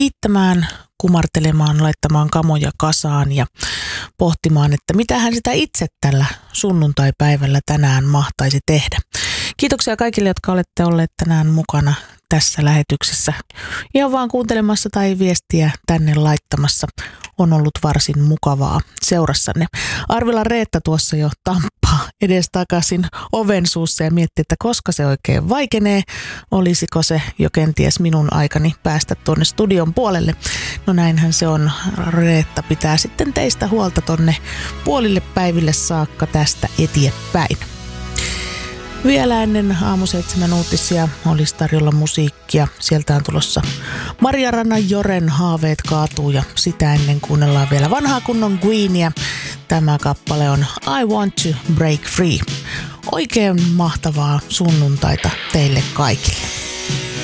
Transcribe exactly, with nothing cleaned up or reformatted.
kiittämään, kumartelemaan, laittamaan kamoja kasaan ja pohtimaan, että mitähän sitä itse tällä sunnuntaipäivällä tänään mahtaisi tehdä. Kiitoksia kaikille, jotka olette olleet tänään mukana tässä lähetyksessä. Ihan vaan kuuntelemassa tai viestiä tänne laittamassa. On ollut varsin mukavaa seurassanne. Arvila Reetta tuossa jo tamppaa edestakaisin oven suussa ja miettii, että koska se oikein vaikenee. Olisiko se jo kenties minun aikani päästä tuonne studion puolelle. No näinhän se on. Reetta pitää sitten teistä huolta tonne puolille päiville saakka tästä eteenpäin. Vielä ennen aamuseitsemän uutisia olisi tarjolla musiikkia. Sieltä on tulossa Maria Ranna Joren Haaveet kaatuu ja sitä ennen kuunnellaan vielä vanhaa kunnon Queenia. Tämä kappale on I Want to Break Free. Oikein mahtavaa sunnuntaita teille kaikille.